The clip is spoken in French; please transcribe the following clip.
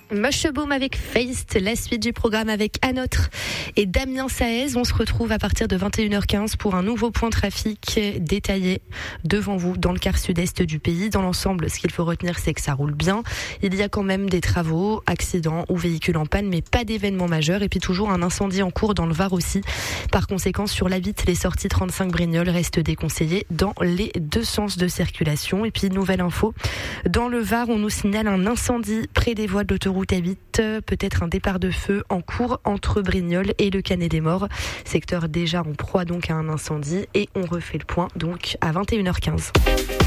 Mushroom avec Feist, la suite du programme avec Anotre et Damien Saez. On se retrouve à partir de 21h15 pour un nouveau point trafic détaillé devant vous dans le quart sud-est du pays. Dans l'ensemble, ce qu'il faut retenir, c'est que ça roule bien. Il y a quand même des travaux, accidents ou véhicules en panne, mais pas d'événements majeurs. Et puis toujours un incendie en cours dans le Var aussi. Par conséquent, sur la Vitte, les sorties 35 Brignoles restent déconseillées dans les deux sens de circulation. Et puis, nouvelle info, dans le Var, on nous signale un incendie près des voies de l'autoroute A8, peut-être un départ de feu en cours entre Brignoles et le Canet-des-Morts. Secteur déjà en proie donc à un incendie et on refait le point donc à 21h15.